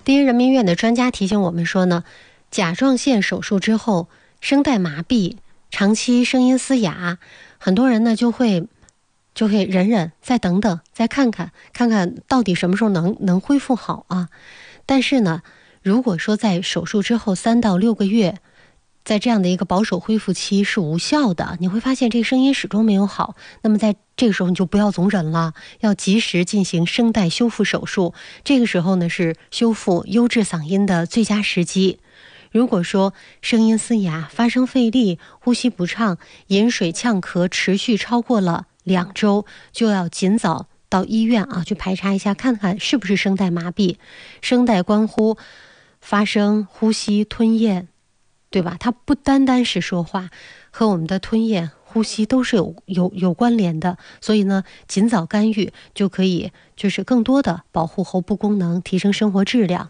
第一人民医院的专家提醒我们说呢，甲状腺手术之后声带麻痹，长期声音嘶哑，很多人呢就会忍，再等等，再看看到底什么时候能恢复好啊。但是呢，如果说在手术之后3到6个月，在这样的一个保守恢复期是无效的，你会发现这个声音始终没有好，那么在这个时候你就不要总忍了，要及时进行声带修复手术。这个时候呢，是修复优质嗓音的最佳时机。如果说声音嘶哑、发声费力、呼吸不畅、饮水呛咳持续超过了2周，就要尽早到医院去排查一下，看看是不是声带麻痹。声带关乎发声、呼吸、吞咽，对吧？它不单单是说话，和我们的吞咽、呼吸都是有关联的。所以呢，尽早干预就可以更多的保护喉部功能，提升生活质量。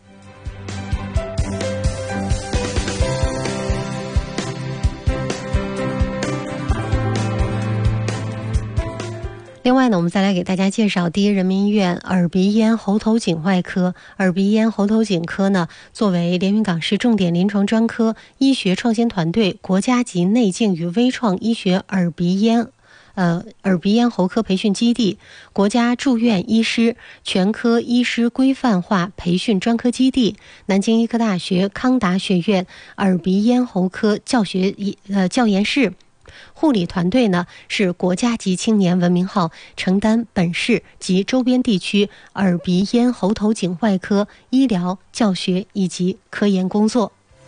另外呢，我们再来给大家介绍第一人民医院耳鼻咽喉头颈外科。耳鼻咽喉头颈科呢，作为连云港市重点临床专科医学创新团队国家级内镜与微创医学耳鼻咽喉科培训基地，国家住院医师全科医师规范化培训专科基地，南京医科大学康达学院耳鼻咽喉科教研室。护理团队呢是国家级青年文明号，承担本市及周边地区耳鼻咽喉头颈外科医疗、教学以及科研工作。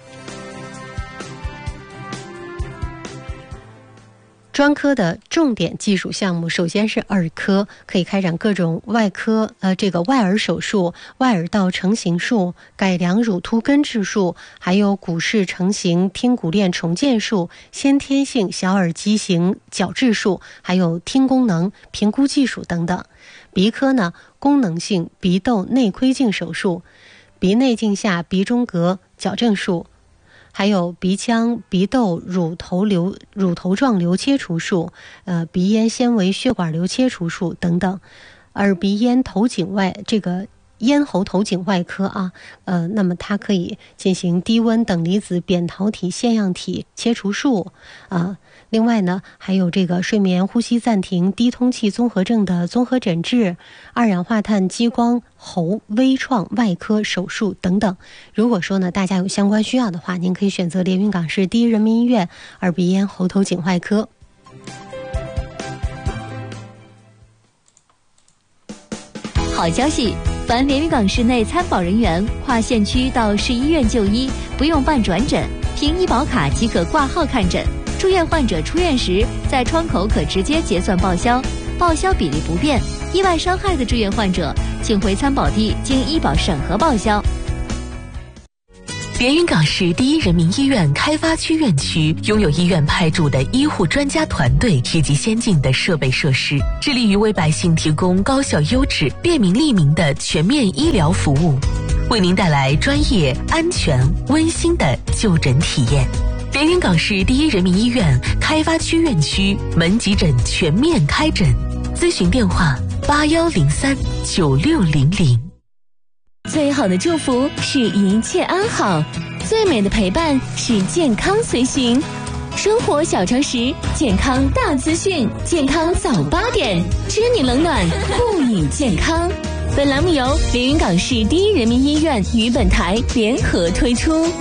专科的重点技术项目，首先是耳科，可以开展各种外科外耳手术、外耳道成形术、改良乳突根治术，还有骨式成形听骨链重建术、先天性小耳畸形矫治术，还有听功能评估技术等等。鼻科呢，功能性鼻窦内窥镜手术、鼻内镜下鼻中隔矫正术，还有鼻腔鼻窦乳头状瘤切除术、鼻咽纤维血管瘤切除术等等。耳鼻咽头颈外咽喉头颈外科那么它可以进行低温等离子扁桃体腺样体切除术另外呢，还有睡眠呼吸暂停低通气综合症的综合诊治、二氧化碳激光喉微创外科手术等等。如果说呢大家有相关需要的话，您可以选择连云港市第一人民医院耳鼻咽喉头颈外科。 好消息，凡连云港市内参保人员跨县区到市医院就医，不用办转诊，凭医保卡即可挂号看诊。住院患者出院时，在窗口可直接结算报销，报销比例不变。意外伤害的住院患者，请回参保地经医保审核报销。 连云港市第一人民医院开发区院区拥有医院派驻的医护专家团队以及先进的设备设施，致力于为百姓提供高效优质、便民利民的全面医疗服务，为您带来专业、安全、温馨的就诊体验。连云港市第一人民医院开发区院区门急诊全面开诊，咨询电话81039600。 最好的祝福是一切安好，最美的陪伴是健康随行。生活小常识，健康大资讯，健康早8点，知你冷暖，护你健康。本栏目由连云港市第一人民医院与本台联合推出。